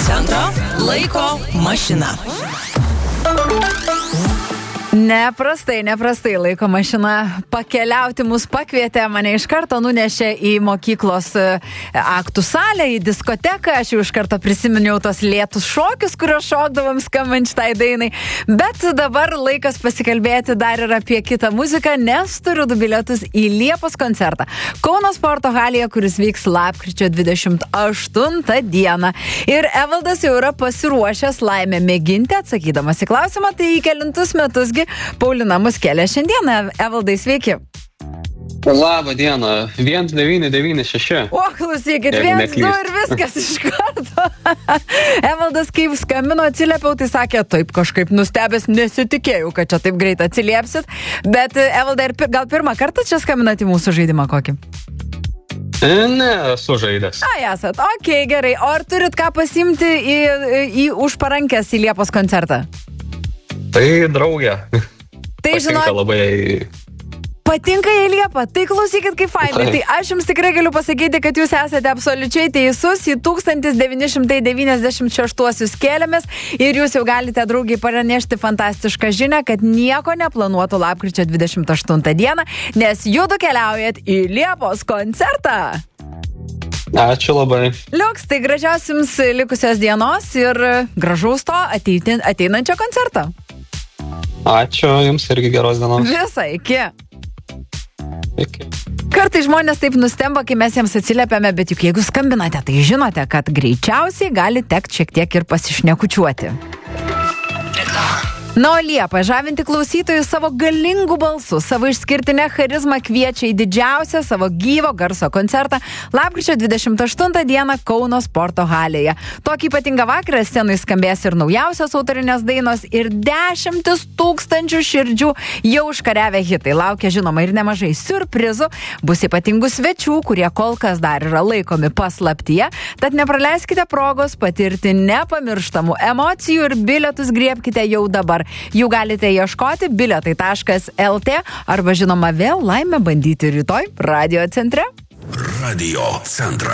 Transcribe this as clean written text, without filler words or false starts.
Centro laiko mašina. Neprastai laiko mašina pakeliauti mus pakvietė, mane iš karto nunešė į mokyklos aktų salę, į diskoteką, aš jau iš karto prisiminiau tos lėtus šokius, kuriuos šokdavom skambant šitai dainai, bet dabar laikas pasikalbėti dar ir apie kitą muziką, nes turiu 2 bilietus į Liepos koncertą Kauno sporto halėje, kuris vyks lapkričio 28 dieną. Ir Evaldas jau yra pasiruošęs laimę mėginti, atsakydamas į klausimą, tai į kelintus metusgi Paulina mus kelia šiandieną. Evaldai, sveiki. Labą dieną, 1996. O, klausykit, 1, 2 ir viskas iš karto. Evaldas, kai skambino, atsiliepiau, tai sakė, taip kažkaip nustebęs, nesitikėjau, kad čia taip greit atsiliepsit. Bet, Evaldai, gal pirmą kartą čia skambinat į mūsų žaidimą kokį? Ne, esu žaidęs. Esat, okei, gerai. O ar turit ką pasimti į užparankės į Liepos koncertą? Tai draugė. Tai žinot, labai... Patinka į Liepą, tai klausykit kaip fainai. Tai aš jums tikrai galiu pasakyti, kad jūs esate absoliučiai teisus, į 1996 kėlėmės ir jūs jau galite draugiai pranešti fantastišką žinią, kad nieko neplanuotų lapkričio 28 dieną, nes judu keliaujat į Liepos koncertą. Ačiū labai. Liuks, tai gražiausiams likusios dienos ir gražaus to ateinančio koncerto. Ačiū, jums irgi geros dienos. Visai, iki. Iki. Kartai žmonės taip nustemba, kai mes jiems atsiliepiame, bet juk jeigu skambinate, tai žinote, kad greičiausiai gali tekti šiek tiek ir pasišnekučiuoti. Na, o Liepa, žavinti klausytojus savo galingų balsų, savo išskirtinę charizmą kviečia į didžiausią savo gyvo garso koncertą lapkričio 28 dieną Kauno sporto halėje. Tokį ypatingą vakarą scenui skambės ir naujausios autorinės dainos ir 10 000 širdžių jau užkariavę hitai. Laukia žinoma ir nemažai siurprizų, bus ypatingų svečių, kurie kol kas dar yra laikomi paslaptyje, tad nepraleiskite progos patirti nepamirštamų emocijų ir bilietus griebkite jau dabar. Jų galite ieškoti bilietai.lt arba žinoma vėl laimę bandyti rytoj Radio centre. Radio centras.